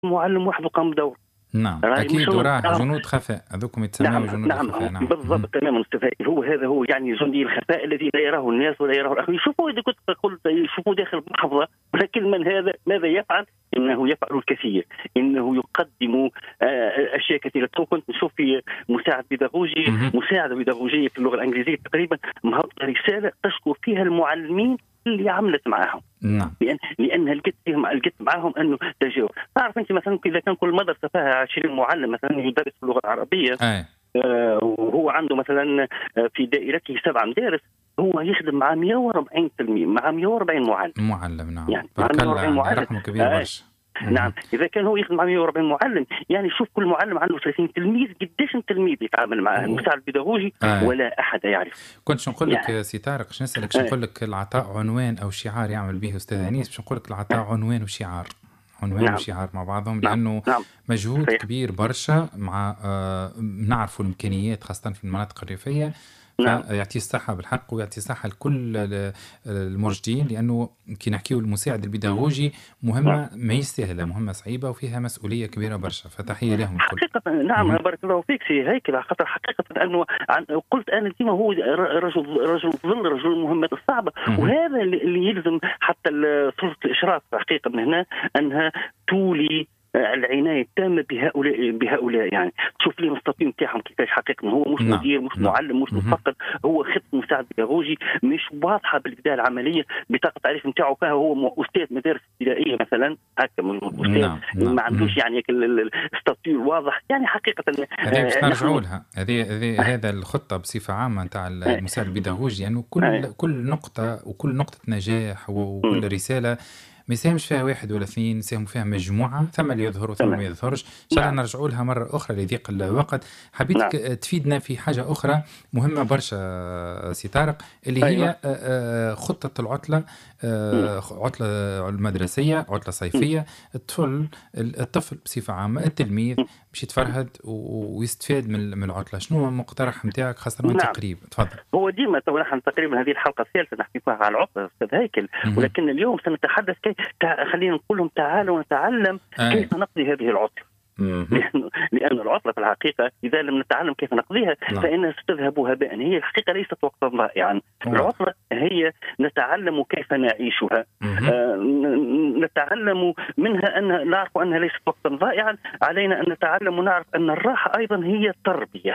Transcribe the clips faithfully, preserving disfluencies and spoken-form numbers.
معلم وحده قام بدور. نعم راهي مش أكيد، هو- وراه نعم جنود خفاء، هذوكم يتسموا نعم جنود نعم الخفاء. نعم بالضبط تماما أستاذ. هو هذا هو يعني جندي الخفاء الذي لا يراه الناس ولا يراه الآخرين. شوفوا إذا كنت قلت يشوفوا داخل المحافظة، ولكن من هذا ماذا يفعل؟ إنه يفعل الكثير، إنه يقدم آه، أشياء كثيرة. تو كنت نشوف في مساعد بيداغوجي مهم. مساعدة بيداغوجية في اللغة الإنجليزية تقريبا مهبطة رسالة تشكر فيها المعلمين اللي عملت معاهم، نعم لأن لأنها لقيت فيهم لقيت معاهم أنه تجاوب. تعرف أنت مثلا إذا كان كل مدرسة فيها عشرين معلم مثلا يدرس في اللغة العربية، أي آه، وهو عنده مثلا آه، في دائرته سبع مدارس، هو يخدم مع مئة وأربعين تلميذ، مع مئة وأربعين معلم. معلم. نعم يعني مع بارك الله، مئة وأربعين يعني معلم. رقم كبير آه، برشا. مهم. نعم إذا كان هو يخدم مع مئة وأربعين معلم، يعني شوف كل معلم عنده ثلاثين تلميذ، قديش التلميذ يتعامل معه المساعد البيداغوجي أي. ولا أحد يعرف. كنت شو نقول لك يعني يا سي طارق، شو نسألك، شو آه، نقول لك العطاء عنوان أو شعار يعمل به أستاذ أنيس، باش نقول لك العطاء عنوان وشعار، عنوان نعم وشعار مع بعضهم، نعم لأنه نعم مجهود صحيح. كبير برشا مع آه نعرفوا الإمكانيات خاصة في المناطق الريفية. نعم فيعطي الصحة بالحق ويعطي الصحة لكل ال- المرشدين، لأنه كي نحكيو المساعد البيداغوجي نعم مهمة ما سهلة، مهمة صعيبة وفيها مسؤولية كبيرة برشا، فتحية لهم الكل. حقيقة نعم مهم. بارك الله فيك سي هيك، على خاطر حقيقة أنه عن قلت أنا ديما هو رجل رجل ظل رجل المهمات الصعبة، مهم. وهذا اللي يلزم حتى سلطة الإشراف حقيقة من هنا أنها تولي العناية التامة بهؤلاء بهؤلاء يعني تشوف لي المستطيل نتاعهم كيفاش حقيقة. هو مش نعم مدير، مش نعم. معلم، مش مهم. مفقد، هو خط مساعد بيداغوجي مش واضحة بالبداية العملية. بطاقة تعريف نتاعه فيها هو أستاذ مدارس ابتدائية مثلا، هكا من أستاذ نعم نعم. ما عندوش مهم. يعني الستاتيو الواضح يعني حقيقة. هذه باش آه، نرجعوا نحن لها، هذه هذه هذا الخطة بصفة عامة نتاع آه، المساعد البيداغوجي، يعني آه، كل كل نقطة وكل نقطة نجاح مم، وكل رسالة ما يساهمش فيها واحد ولا اثنين، يساهم فيها مجموعة، ثم اللي يظهر وثم تمام. ما يظهرش. إن شاء الله نعم نرجعوا لها مرة أخرى لضيق الوقت. حبيتك نعم تفيدنا في حاجة أخرى مهمة برشا سي طارق، اللي هي أيوة. آه، آه، خطة العطلة، مم، آه، عطلة المدرسية، عطلة مم، صيفية. الطفل الطفل بصفة عامة، التلميذ مم. باش يتفرهد و- ويستفاد من من العطلة. شنو هو المقترح نتاعك خاصة وانت نعم قريب؟ تفضل. هو ديما تو نحن تقريبا هذه الحلقة الثالثة نحكي فيها على العطلة أستاذ هيكل، مهم. ولكن اليوم سنتحدث كيف تع... خلينا نقول لهم تعالوا نتعلم أي. كيف نقضي هذه العطلة. مهم. لأن لأن العطلة في الحقيقة إذا لم نتعلم كيف نقضيها نعم فإنها ستذهب هباء. هي الحقيقة ليست وقتا ضائعا، واضح. العطلة هي نتعلم كيف نعيشها. مهم. آه، ن- نتعلم منها أن نعرف أنها ليست وقتا ضائعا، علينا أن نتعلم ونعرف أن الراحة أيضا هي تربية.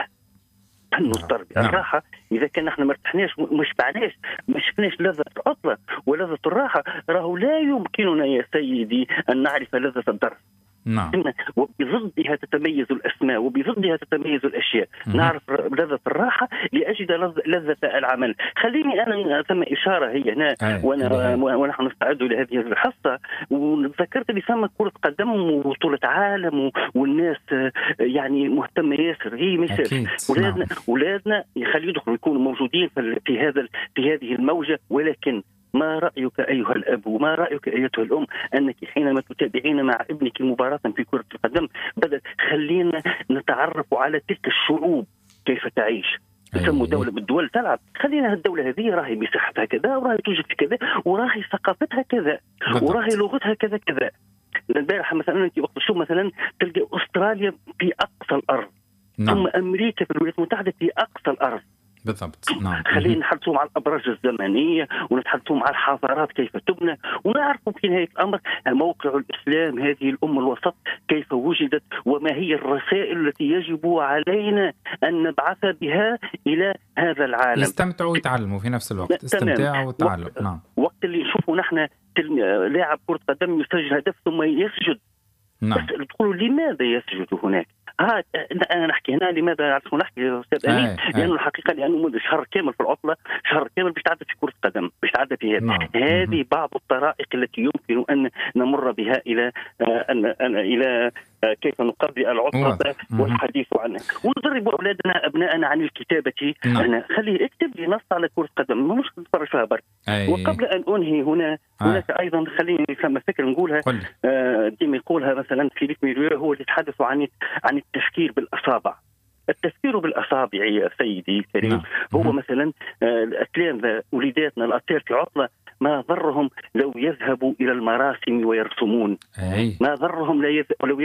فن نعم التربية نعم. الراحة. إذا كان نحن ما ارتحناش ما شبعناش ما شفناش لذة العطلة ولذة الراحة، راهو لا يمكننا يا سيدي أن نعرف لذة الدرس. نعم وبضدها تتميز الأسماء وبضدها تتميز الأشياء. مهم. نعرف لذة الراحة لأجد لذ- لذة العمل. خليني أنا ثم إشارة هي هنا أي. وأنا اللي هي. ونحن نستعد لهذه الحصة، وذكرت لي ثم كرة قدم وبطولة عالم و- والناس آه، يعني مهتمة ياسر. هي مثال أكيد. نعم ولادنا ولادنا يخلي يدخلوا يكونوا موجودين في في هذا في هذه الموجة. ولكن ما رأيك أيها الأب وما رأيك أيتها الأم أنك حينما تتابعين مع ابنك مباراة في كرة القدم بدل خلينا نتعرف على تلك الشعوب كيف تعيش. يسموا أي. دولة بالدول تلعب، خلينا الدولة هذه راهي مساحتها كذا وراهي توجد في كذا وراهي ثقافتها كذا وراهي بالضبط. لغتها كذا كذا. البارحة مثلا أنت وقت الشوط مثلا تلقى أستراليا في أقصى الأرض، نعم ثم أمريكا في الولايات المتحدة في أقصى الأرض. بالضبط. نعم خلينا مهم. نحدثوا على الأبراج الزمنية ونتحدثوا على الحضارات كيف تبنى، ونعرفوا في نهاية الأمر موقع الإسلام هذه الأمة الوسط كيف وجدت وما هي الرسائل التي يجب علينا أن نبعث بها إلى هذا العالم. يستمتعوا ويتعلموا في نفس الوقت، استمتاع وتعلم. وقت, نعم وقت اللي نشوفوا نحن تلم... لاعب كرة قدم يسجل هدف ثم يسجد، نعم بس تقولوا لماذا يسجد هناك؟ ها أنا نحكي هنا لماذا عرفت نحكي يا أستاذ أمين؟ أي. لأنه أي. الحقيقة لأنه منذ شهر كامل في العطلة، شهر كامل باش تعدى في كرة قدم، باش تعدى في هذا. نعم. هذه مهم. بعض الطرائق التي يمكن أن نمر بها إلى آه، أن أن إلى آه، كيف نقضي العطلة واضح. مهم. والحديث عنها. وندرب أولادنا أبناءنا عن الكتابة. نعم. أنا خليه اكتب لي نص على كرة قدم، مش تتفرج فيها برك. أي. وقبل أن أنهي هنا أي. هناك أيضا خليني ثم فكرة نقولها قل. آه، ديما يقولها مثلا فيليب ميريو، هو اللي يتحدث عن عن التفكير بالأصابع. التفكير بالأصابع يا سيدي الكريم. نعم. هو مثلا الأتلام وليداتنا الأطفال في عطلة ما ضرهم لو يذهبوا إلى المراسم ويرسمون. أي. ما ضرهم لو